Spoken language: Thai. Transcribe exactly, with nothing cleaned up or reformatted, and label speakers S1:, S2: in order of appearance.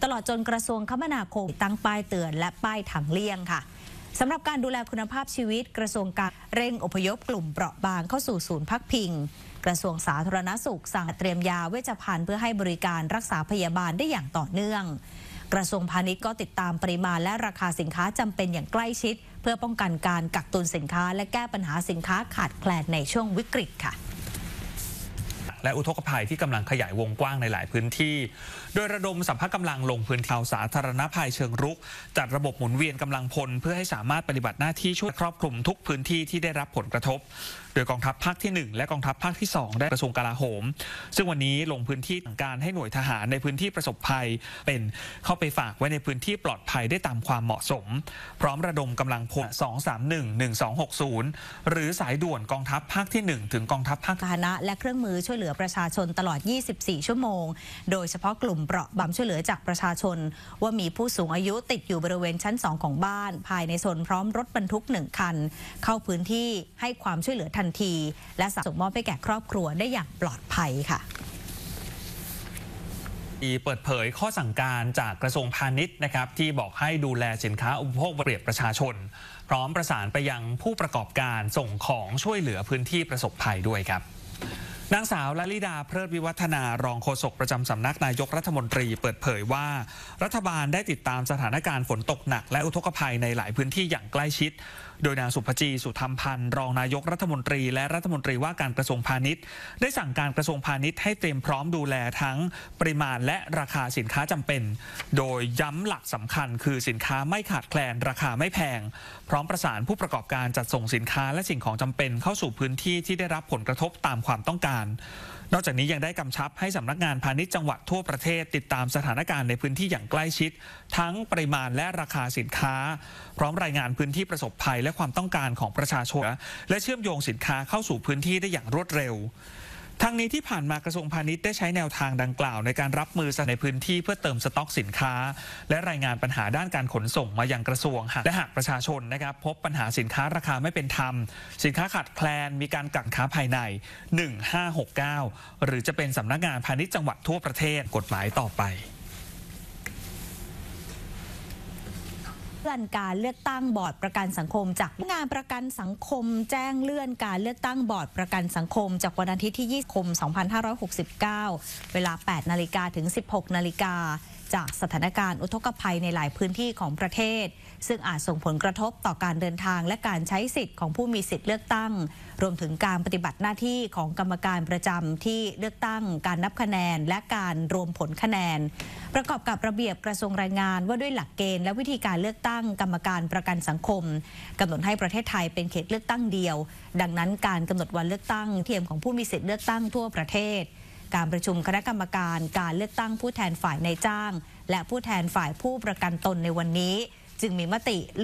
S1: ตลอดจนกระทรวงคมนาคมตั้งป้ายเตือนและป้ายทางเลี่ยงค่ะสำหรับการดูแลคุณภาพชีวิตกระทรวงการเร่งอพยพกลุ่มเปราะบางเข้าสู่ศูนย์พักพิงกระทรวงสาธารณสุขสั่งเตรียมยาเวชภัณฑ์เพื่อให้บริการรักษาพยาบาลได้อย่างต่อเนื่องกระทรวงพาณิชย์ก็ติดตามปริมาณและราคาสินค้าจำเป็นอย่างใกล้ชิดเพื่อป้องกันการกักตุนสินค้าและแก้ปัญหาสินค้าขาดแคลนในช่วงวิกฤตค่ะ
S2: และอุทกภัยที่กำลังขยายวงกว้างในหลายพื้นที่โดยระดมสัมภาระกำลังลงพื้นที่สาธารณภัยเชิงรุกจัดระบบหมุนเวียนกำลังพลเพื่อให้สามารถปฏิบัติหน้าที่ช่วยครอบคลุมทุกพื้นที่ที่ได้รับผลกระทบโดยกองทัพภาคที่หนึ่งและกองทัพภาคที่สองได้กระทรวงกลาโหมซึ่งวันนี้ลงพื้นที่สั่งการให้หน่วยทหารในพื้นที่ประสบภัยเป็นเข้าไปฝากไว้ในพื้นที่ปลอดภัยได้ตามความเหมาะสมพร้อมระดมกำลังพลสองสามหนึ่ง หนึ่งสองหกศูนย์หรือสายด่วนกองทัพภาคที่หนึ่งถึงกองทัพภาค
S1: พาหนะและเครื่องมือช่วยเหลือประชาชนตลอดยี่สิบสี่ชั่วโมงโดยเฉพาะกลุ่มเปราะบางช่วยเหลือจากประชาชนว่ามีผู้สูงอายุติดอยู่บริเวณชั้นสองของบ้านภายในโซนพร้อมรถบรรทุกหนึ่งคันเข้าพื้นที่ให้ความช่วยเหลือทันทีและส่งมอบให้แก่ครอบครัวได้อย่างปลอดภัยค่ะ
S2: เปิดเผยข้อสั่งการจากกระทรวงพาณิชย์นะครับที่บอกให้ดูแลสินค้าอุปโภคบริโภคประชาชนพร้อมประสานไปยังผู้ประกอบการส่งของช่วยเหลือพื้นที่ประสบภัยด้วยครับนางสาวลลิดาเพลิดวิวัฒนารองโฆษกประจำสำนักนายกรัฐมนตรีเปิดเผยว่ารัฐบาลได้ติดตามสถานการณ์ฝนตกหนักและอุทกภัยในหลายพื้นที่อย่างใกล้ชิดโดยนางสุภจีสุธรรมพันธ์รองนายกรัฐมนตรีและรัฐมนตรีว่าการกระทรวงพาณิชย์ได้สั่งการกระทรวงพาณิชย์ให้เตรียมพร้อมดูแลทั้งปริมาณและราคาสินค้าจำเป็นโดยย้ำหลักสำคัญคือสินค้าไม่ขาดแคลนราคาไม่แพงพร้อมประสานผู้ประกอบการจัดส่งสินค้าและสิ่งของจำเป็นเข้าสู่พื้นที่ที่ได้รับผลกระทบตามความต้องการนอกจากนี้ยังได้กำชับให้สำนักงานพาณิชย์จังหวัดทั่วประเทศติดตามสถานการณ์ในพื้นที่อย่างใกล้ชิดทั้งปริมาณและราคาสินค้าพร้อมรายงานพื้นที่ประสบภัยและความต้องการของประชาชนและเชื่อมโยงสินค้าเข้าสู่พื้นที่ได้อย่างรวดเร็วทั้งนี้ที่ผ่านมากระทรวงพาณิชย์ได้ใช้แนวทางดังกล่าวในการรับมือในพื้นที่เพื่อเติมสต็อกสินค้าและรายงานปัญหาด้านการขนส่งมายังกระทรวงและหากประชาชนนะครับพบปัญหาสินค้าราคาไม่เป็นธรรมสินค้าขาดแคลนมีการกักค้าภายในหนึ่งห้าหกเก้าหรือจะเป็นสำนักงานพาณิชย์จังหวัดทั่วประเทศกฎหมายต่อไป
S1: เลื่อนการเลือกตั้งบอร์ดประกันสังคมจากงานประกันสังคมแจ้งเลื่อนการเลือกตั้งบอร์ดประกันสังคมจากวันอาทิตย์ที่ยี่สิบคมสองพันห้าร้อยหกสิบเก้าเวลาแปดนาฬิกาถึงสิบหกนาฬิกาจากสถานการณ์อุทกภัยในหลายพื้นที่ของประเทศซึ่งอาจส่งผลกระทบต่อการเดินทางและการใช้สิทธิ์ของผู้มีสิทธิ์เลือกตั้งรวมถึงการปฏิบัติหน้าที่ของกรรมการประจำที่เลือกตั้งการนับคะแนนและการรวมผลคะแนนประกอบกับระเบียบกระทรวงแรงงานว่าด้วยหลักเกณฑ์และวิธีการเลือกตั้งกรรมการประกันสังคมกำหนดให้ประเทศไทยเป็นเขตเลือกตั้งเดียวดังนั้นการกำหนดวันเลือกตั้งเทียมของผู้มีสิทธิ์เลือกตั้งทั่วประเทศการประชุมคณะกรรมการการเลือกตั้งผู้แทนฝ่ายนายจ้างและผู้แทนฝ่ายผู้ประกันตนในวันนี้จึงมีมติ